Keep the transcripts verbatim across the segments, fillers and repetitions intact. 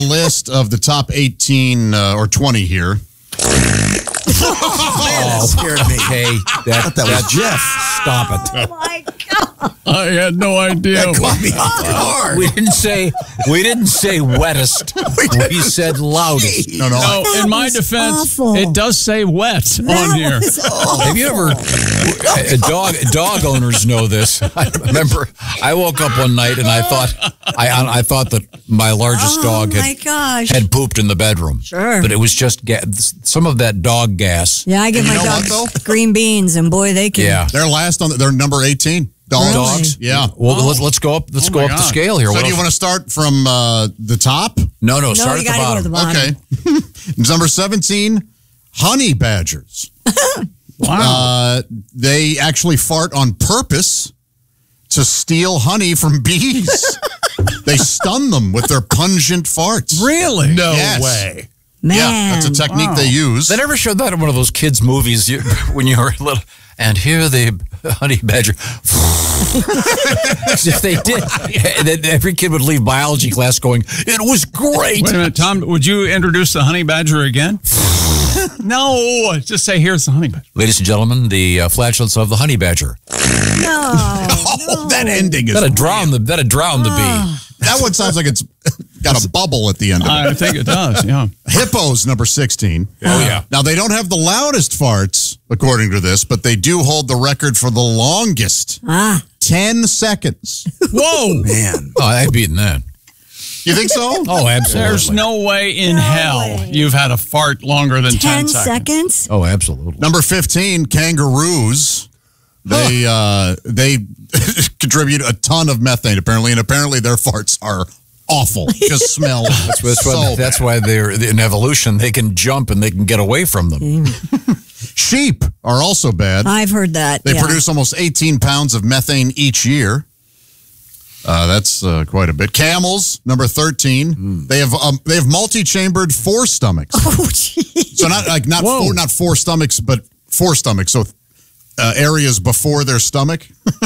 list of the top eighteen uh, or twenty here. Oh, scared me. Okay, that, that was Jeff. Stop it. Oh, my God. I had no idea. That caught me off guard. We didn't say we didn't say wettest. We, we said loudest. No, no. No, That in my was defense, awful. it does say wet That on here. was awful. Have you ever? Uh, dog dog owners know this. I remember I woke up one night and I thought I I thought that my largest Oh, dog my had gosh. had pooped in the bedroom. Sure. But it was just ga- some of that dog gas. Yeah, I give And my you know what, dogs though? green beans, and boy, they can. Yeah. They're last on. The, they're number eighteen. Dogs. Really? Dogs. Yeah. Well, let's let's go up. Let's Oh go my up the God. scale here. So What do you else? want to start from uh, the top? No, no. No, Start you at the gotta go bottom. to the bottom. Okay. Number seventeen, honey badgers. Wow. Uh, they actually fart on purpose to steal honey from bees. They stun them with their pungent farts. Really? No Yes. way. Man. Yeah, that's a technique Wow. they use. They never showed that in one of those kids' movies you, when you were little. And here the honey badger. If they did, then every kid would leave biology class going, "It was great." Wait a minute, Tom. Would you introduce the honey badger again? No, just say here's the honey badger. Ladies and gentlemen, the uh, flatulence of the honey badger. No. Oh, that ending is That'd drown the that'd drown the bee. that one sounds like it's got a bubble at the end of it. I think it does. Yeah. Hippos, number sixteen. Oh yeah. Now, they don't have the loudest farts, according to this, but they do hold the record for the longest. Ah. ten seconds. Whoa. Man. Oh, I've beaten that. You think so? Oh, absolutely. There's no way in No hell way. you've had a fart longer than ten, Ten seconds? Oh, absolutely. Number fifteen, kangaroos. They uh, they contribute a ton of methane, apparently, and apparently their farts are awful. Just smell That's, that's so why, that's bad. why they're in evolution. They can jump and they can get away from them. Sheep are also bad. I've heard that. They yeah. produce almost eighteen pounds of methane each year. Uh, that's uh, quite a bit. Camels, number thirteen. They have um, they have multi-chambered four stomachs. Oh, geez. So not like not Whoa. four, not four stomachs, but four stomachs. So uh, areas before their stomach.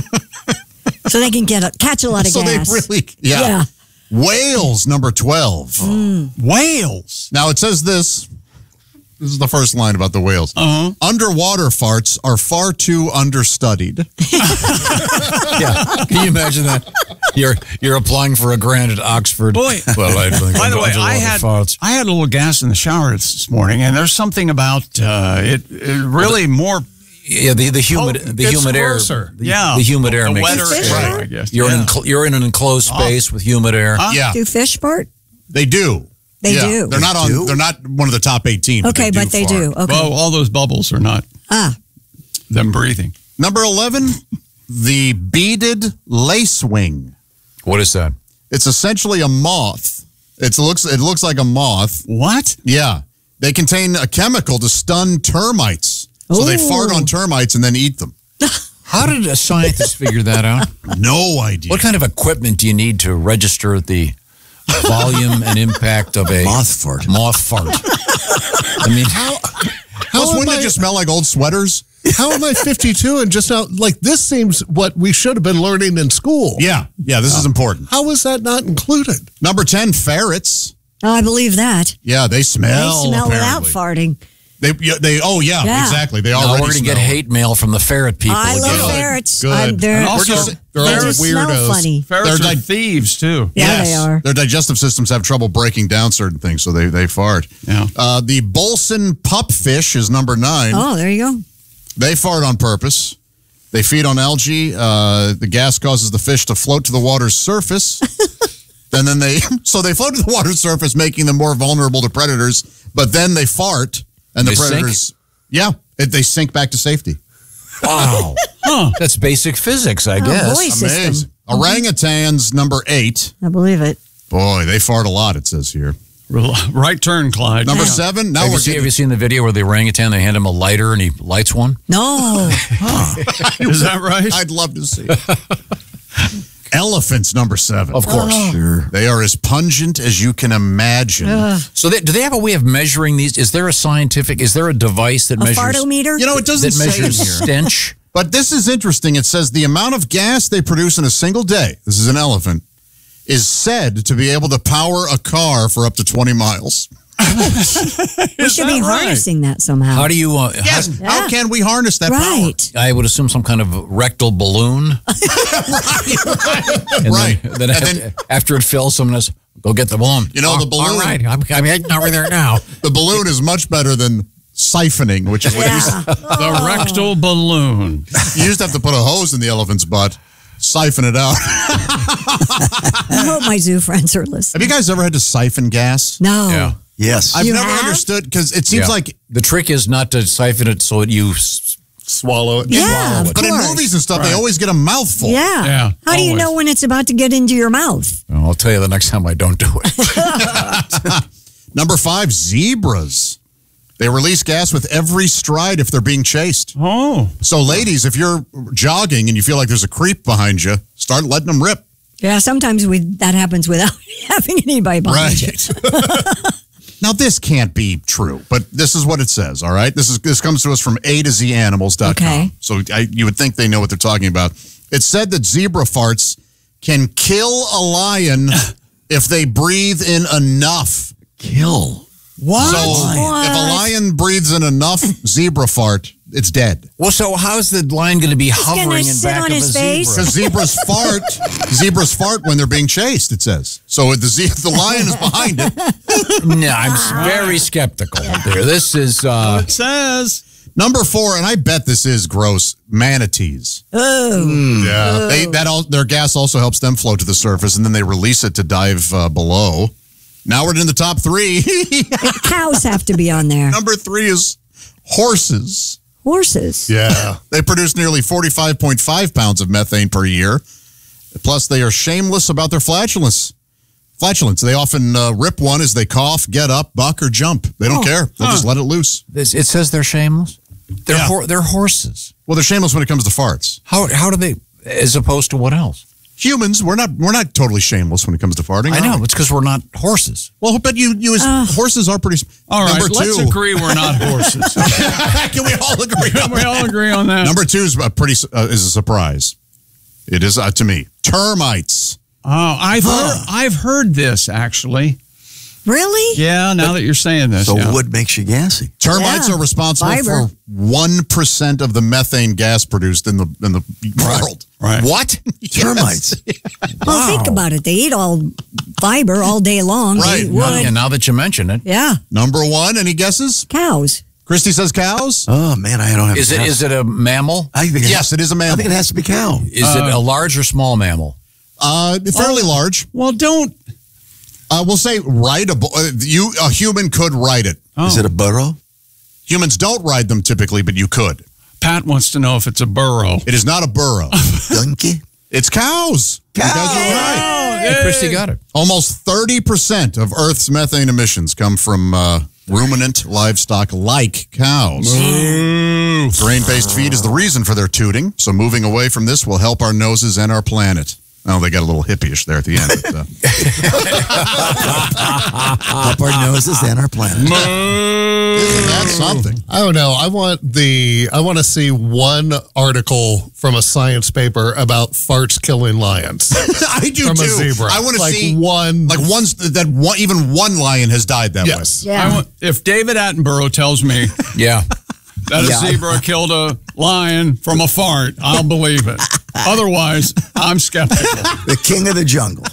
So they can get a, catch a lot of so gas. they really, yeah. Yeah. Whales, number twelve. Whales. Now it says this. This is the first line about the whales. Uh-huh. Underwater farts are far too understudied. Yeah. Can you imagine that? You're you're applying for a grant at Oxford. Boy. Well, I think By the way, I underwater had farts. I had a little gas in the shower this morning, and there's something about uh, it, it really more. Yeah, the the humid Oh, the it's humid air. grosser. The, Yeah. the humid air The makes wetter it. air, Right. I guess. You're Yeah. in encl- you're in an enclosed space with humid air. Huh? Yeah, Do fish fart? they do. They Yeah. do. They're not on. do? They're not one of the top eighteen. Okay, but they do. fart. Okay. Well, all those bubbles are not ah. them breathing. Number eleven, the beaded lacewing. What is that? It's essentially a moth. It looks. It looks like a moth. What? Yeah, they contain a chemical to stun termites. So they Ooh. fart on termites and then eat them. How did a scientist figure that out? No idea. What kind of equipment do you need to register the volume and impact of a Moth fart. Moth fart. I mean, how? Plus, am wouldn't I- it just smell like old sweaters? How am I fifty-two and just now, like, this seems what we should have been learning in school. Yeah, yeah. This is important. How is that not included? Number ten, ferrets. Oh, I believe that. Yeah, they smell. they smell without apparently. farting. They, yeah, they. Oh, yeah, Yeah. exactly. They Now already we're going to get smell. hate mail from the ferret people I love again. Good, ferrets. good. I'm- they're, And We're also, just, they're they all just weirdos. smell funny. Ferrets They're are di- thieves too. Yeah, Yes, they are. Their digestive systems have trouble breaking down certain things, so they, they fart. Yeah. Uh, the Bolson pupfish is number nine. Oh, there you go. They fart on purpose. They feed on algae. Uh, the gas causes the fish to float to the water's surface. and then they, so they float to the water's surface, making them more vulnerable to predators. But then they fart, and They the sink? predators, yeah, it, they sink back to safety. Wow. Huh. That's basic physics, I Oh, guess. boy. System. Amazing. Orangutans, number eight. I believe it. Boy, they fart a lot, it says here. Right turn, Clyde. Number Yeah. seven. Now Have you, we're seen, have getting, you seen the video where the orangutan, they hand him a lighter and he lights one? No. Is that right? I'd love to see it. Elephants, number seven. Of course. Sure. They are as pungent as you can imagine. So they, do they have a way of measuring these? Is there a scientific, is there a device that A measures, fartometer? You know, it doesn't that say measures it here. stench? But this is interesting. It says the amount of gas they produce in a single day, this is an elephant, is said to be able to power a car for up to twenty miles. We should be that right? harnessing that somehow. How do you? Uh, Yes. Yeah. How can we harness that right. how- I would assume some kind of rectal balloon. And Right. Then, then, And after, then- after it fills, someone says, "Go get the balloon." You know, the balloon- All right, I'm, I'm heading over there now. power? The balloon is much better than siphoning, which is what you, used, Yeah. The rectal balloon. you used to have to put a hose in the elephant's butt, siphon it out. I hope my zoo friends are listening. Have you guys ever had to siphon gas? No. Yeah. Yes. I've You never have? understood because it seems Yeah. like, The trick is not to siphon it so you s- swallow it. Yeah, swallow of it. but in course. movies and stuff, they always get a mouthful. Yeah. Yeah, How do you always. know when it's about to get into your mouth? Well, I'll tell you the next time I don't do it. Number five, zebras. They release gas with every stride if they're being chased. Oh. So, ladies, if you're jogging and you feel like there's a creep behind you, start letting them rip. Yeah, sometimes we that happens without having anybody behind you. Now, this can't be true, but this is what it says, all right? This is this comes to us from A to Z animals dot com. Okay. So I, you would think they know what they're talking about. It said that zebra farts can kill a lion if they breathe in enough. Kill. What? So What? if a lion breathes in enough zebra fart, it's dead. Well, so how's the lion going to be gonna hovering in sit back on of his a face? zebra? Because zebras fart, zebras fart when they're being chased, it says. So if the, ze- if the lion is behind it. No, I'm s- very skeptical there. This is uh, It says. Number four, and I bet this is gross, manatees. Oh. Yeah. They, that all, their gas also helps them float to the surface, and then they release it to dive uh, below. Now we're in the top three. Cows have to be on there. Number three is horses. Horses. Yeah. They produce nearly forty-five point five pounds of methane per year. Plus, they are shameless about their flatulence. Flatulence. They often uh, rip one as they cough, get up, buck, or jump. They don't care. They'll just let it loose. this, it says they're shameless. They're Yeah. hor- they're horses. Well, they're shameless when it comes to farts. How how do they? As opposed to what else? Humans, we're not we're not totally shameless when it comes to farting. I are know we? it's because we're not horses. Well, but you you as horses are pretty. All right, Number let's two. agree we're not horses. Can we all agree? Can we all agree on that? Number two is a pretty uh, is a surprise. It is uh, to me. Termites. Oh, I've heard, I've heard this actually. Really? Yeah, now that you're saying this. So yeah. wood makes you gassy. Termites Yeah. are responsible Fiber. for one percent of the methane gas produced in the in the world. Right. What? Termites. Well, think about it. They eat all fiber all day long. Right. They eat Now, wood. yeah, now that you mention it, Yeah. Number one. Any guesses? Cows. Christy says cows. Oh man, I don't have. is it is it a mammal? I think it Yes, it is a I mammal. think it has to be cow. Is it a large or small mammal? Uh, fairly Oh. large. Well, don't. Uh, we'll say rideable. Uh, you a human could ride it. Oh. Is it a burrow? Humans don't ride them typically, but you could. Pat wants to know if it's a burrow. It is not a burrow. Donkey. It's cows. You guys are right. Hey, Christy got it. Almost thirty percent of Earth's methane emissions come from uh, ruminant livestock like cows. Grain-based feed is the reason for their tooting, so moving away from this will help our noses and our planet. Oh, they got a little hippie-ish there at the end. But, uh, Up our noses and our planet. isn't that something? I don't know. I want the. I want to see one article from a science paper about farts killing lions. I do From too. a zebra. I want to Like see one- like one that one, even one lion has died that Yes. way. Yeah. I want, if David Attenborough tells me Yeah. that a Yeah. zebra killed a lion from a fart, I'll believe it. Otherwise, I'm skeptical. The king of the jungle.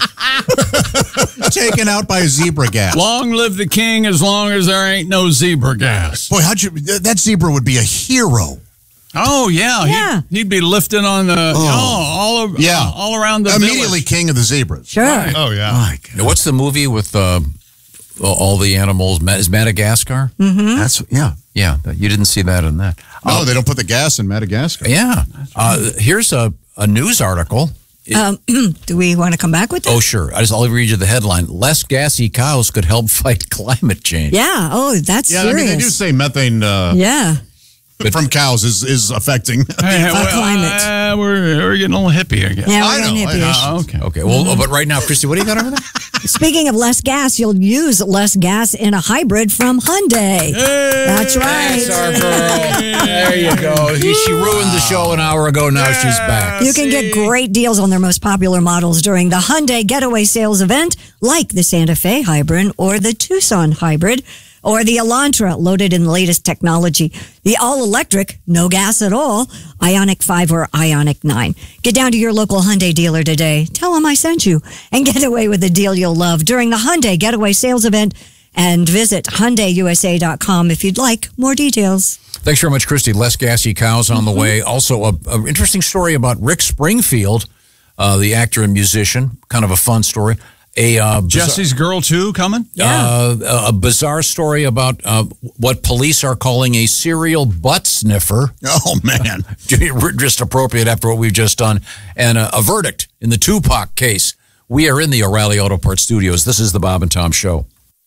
Taken out by a zebra gas. Long live the king as long as there ain't no zebra gas. Boy, how'd you? That zebra would be a hero. Oh, yeah. Yeah. He'd, he'd be lifting on the, oh, all, of, Yeah. all around the Immediately village. king of the zebras. Sure. Oh yeah. My God. Now, what's the movie with uh, all the animals? Ma- Is Madagascar? That's yeah. Yeah, you didn't see that in that. No, they don't put the gas in Madagascar. Yeah. Uh, here's a, a news article. Um, do we want to come back with that? Oh, sure. I just, I'll read you the headline. Less gassy cows could help fight climate change. Yeah. Oh, that's Yeah, I serious. mean they do say methane. Uh, yeah. from cows is, is affecting. Hey, Our well, climate. uh, we're, we're getting a little hippie again. Yeah, I we're getting know, I hippie-ish. Oh, okay. Okay, well, oh, but right now, Christy, what do you got over there? Speaking of less gas, you'll use less gas in a hybrid from Hyundai. That's right. That's our girl. There you go. She, she ruined the show an hour ago. Now she's back. You can get great deals on their most popular models during the Hyundai Getaway Sales event, like the Santa Fe Hybrid or the Tucson Hybrid or the Elantra, loaded in the latest technology. The all-electric, no gas at all, Ioniq five or Ioniq nine. Get down to your local Hyundai dealer today. Tell them I sent you and get away with a deal you'll love during the Hyundai Getaway Sales event. And visit Hyundai U S A dot com if you'd like more details. Thanks very much, Christy. Less gassy cows on the way. Also, a, a interesting story about Rick Springfield, uh, the actor and musician. Kind of a fun story. A uh, Jesse's Girl two coming? Uh, a, a bizarre story about uh, what police are calling a serial butt sniffer. Oh, man. Just appropriate after what we've just done. And a, a verdict in the Tupac case. We are in the O'Reilly Auto Parts studios. This is the Bob and Tom Show.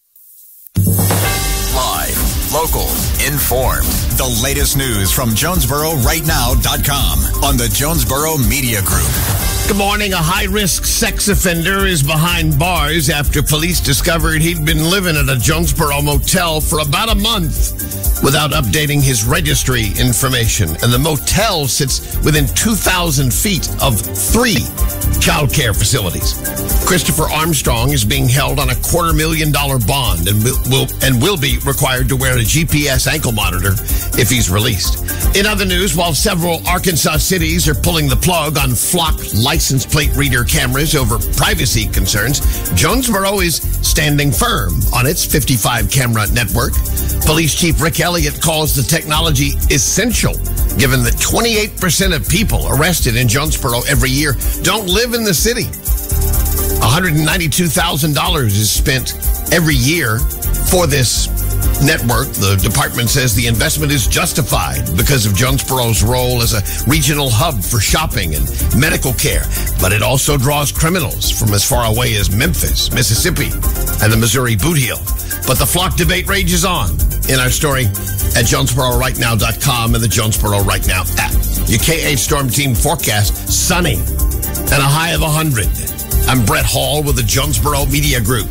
Live, local, informed. The latest news from Jonesboro Right Now dot com on the Jonesboro Media Group. Good morning. A high-risk sex offender is behind bars after police discovered he'd been living at a Jonesboro motel for about a month without updating his registry information. And the motel sits within two thousand feet of three child care facilities. Christopher Armstrong is being held on a quarter million dollar bond and will, will and will be required to wear a G P S ankle monitor if he's released. In other news, while several Arkansas cities are pulling the plug on flock license plate reader cameras over privacy concerns, Jonesboro is standing firm on its fifty-five camera network. Police Chief Rick Elliott calls the technology essential, given that twenty-eight percent of people arrested in Jonesboro every year don't live in the city. one hundred ninety-two thousand dollars is spent every year for this network. The department says the investment is justified because of Jonesboro's role as a regional hub for shopping and medical care. But it also draws criminals from as far away as Memphis, Mississippi, and the Missouri Boot Heel. But the flock debate rages on in our story at Jonesboro Right Now dot com and the Jonesboro Right Now app. Your K eight Storm Team forecast, sunny and a high of one hundred. I'm Brett Hall with the Jonesboro Media Group.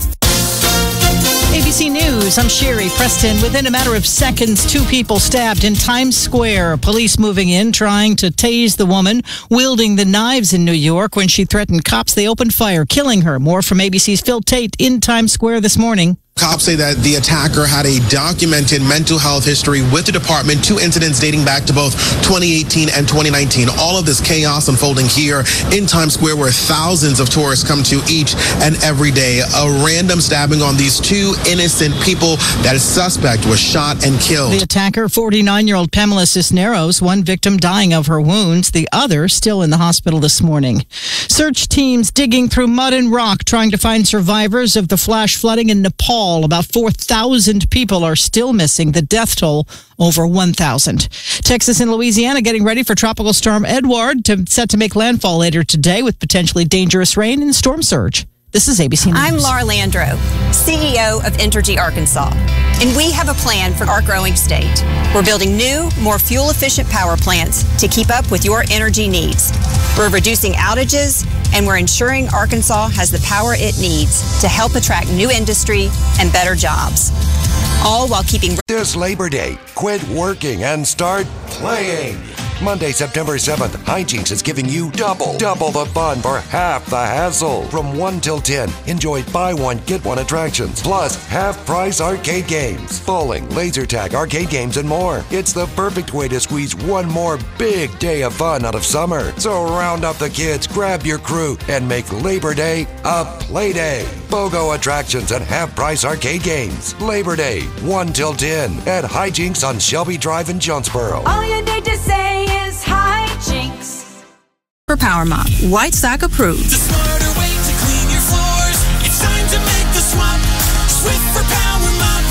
A B C News, I'm Sherry Preston. Within a matter of seconds, two people stabbed in Times Square. Police moving in, trying to tase the woman wielding the knives in New York. When she threatened cops, they opened fire, killing her. More from A B C's Phil Tate in Times Square this morning. Cops say that the attacker had a documented mental health history with the department, two incidents dating back to both twenty eighteen and twenty nineteen. All of this chaos unfolding here in Times Square, where thousands of tourists come to each and every day. A random stabbing on these two innocent people. That suspect was shot and killed. The attacker, forty-nine-year-old Pamela Cisneros, one victim dying of her wounds, the other still in the hospital this morning. Search teams digging through mud and rock, trying to find survivors of the flash flooding in Nepal. About four thousand people are still missing. The death toll over one thousand. Texas and Louisiana getting ready for Tropical Storm Edward, to, set to make landfall later today with potentially dangerous rain and storm surge. This is A B C News. I'm Laura Landro, C E O of Entergy Arkansas, and we have a plan for our growing state. We're building new, more fuel-efficient power plants to keep up with your energy needs. We're reducing outages, and we're ensuring Arkansas has the power it needs to help attract new industry and better jobs. All while keeping... This Labor Day, quit working and start playing. Monday, September seventh, Hijinks is giving you double, double the fun for half the hassle. From one till ten, enjoy buy one, get one attractions, plus half-price arcade games, bowling, laser tag, arcade games, and more. It's the perfect way to squeeze one more big day of fun out of summer. So round up the kids, grab your crew, and make Labor Day a play day. BOGO attractions and half-price arcade games. Labor Day, one till ten, at Hijinks on Shelby Drive in Jonesboro. All you need to say is Hijinks. For Power Mop, White Sock approved. The smarter way to clean your floors. It's time to make the swap. Swift for Power Mop.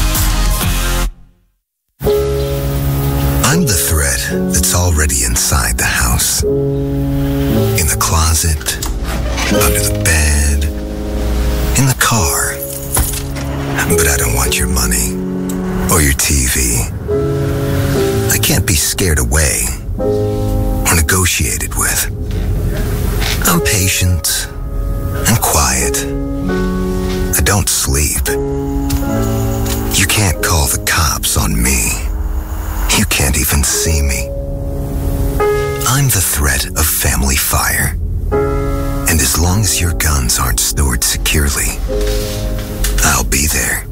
I'm the threat that's already inside the house. In the closet, under the bed, in the car. But I don't want your money or your T V. I can't be scared away or negotiated with. I'm patient and quiet. I don't sleep. You can't call the cops on me. You can't even see me. I'm the threat of family fire. And as long as your guns aren't stored securely, I'll be there.